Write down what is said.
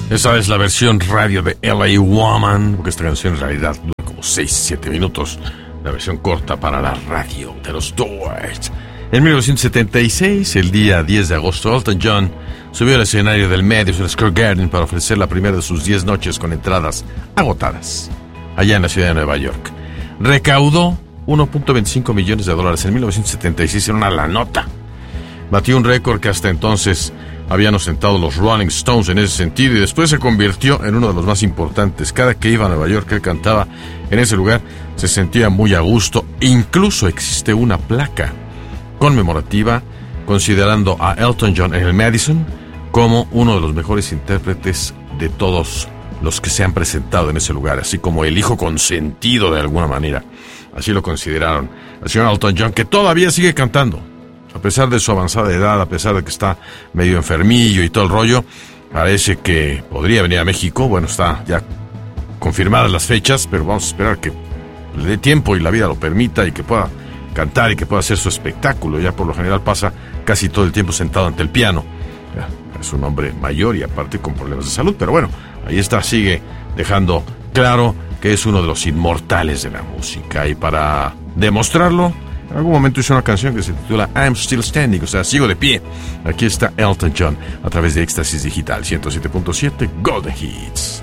Esa es la versión radio de LA Woman, porque esta canción en realidad dura como 6-7 minutos. La versión corta para la radio de los Doors. En 1976, el día 10 de agosto, Elton John subió al escenario del Madison Square Garden para ofrecer la primera de sus 10 noches con entradas agotadas, allá en la ciudad de Nueva York. Recaudó $1.25 millones en 1976, en una lanota. Batió un récord que hasta entonces habían ostentado los Rolling Stones en ese sentido, y después se convirtió en uno de los más importantes. Cada que iba a Nueva York, él cantaba en ese lugar, se sentía muy a gusto. Incluso existe una placa conmemorativa considerando a Elton John en el Madison como uno de los mejores intérpretes de todos los que se han presentado en ese lugar, así como el hijo consentido de alguna manera. Así lo consideraron al señor Elton John, que todavía sigue cantando. A pesar de su avanzada edad, a pesar de que está medio enfermillo y todo el rollo, parece que podría venir a México. Bueno, está ya confirmadas las fechas, pero vamos a esperar que le dé tiempo y la vida lo permita y que pueda cantar y que pueda hacer su espectáculo. Ya por lo general pasa casi todo el tiempo sentado ante el piano. Ya, es un hombre mayor y aparte con problemas de salud, pero bueno, ahí está, sigue dejando claro que es uno de los inmortales de la música. Y para demostrarlo, en algún momento hizo una canción que se titula I'm Still Standing, o sea, sigo de pie. Aquí está Elton John a través de Éxtasis Digital 107.7 Golden Hits.